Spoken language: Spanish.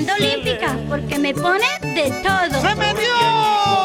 Ando olímpica porque me pone de todo. ¡Se metió!